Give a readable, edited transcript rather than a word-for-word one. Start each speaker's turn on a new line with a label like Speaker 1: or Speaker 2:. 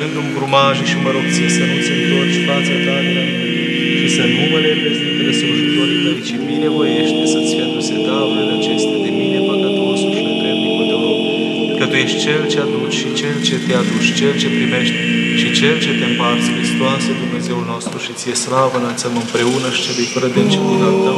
Speaker 1: aducându-mi grumaje și mă rog ție să nu-ți întorci fața ta de la mine și să nu mă lepezi dintre slujitorii tăi, ci binevoiește să-ți fie aduse darurile acestea de mine, păcătosul și netrebnicul tău rog, că tu ești Cel ce aduci și Cel ce te aduci, Cel ce primești și Cel ce te împarți, Hristoase, Dumnezeul nostru, și ție slavă înălțăm împreună și celui fără de început al tău,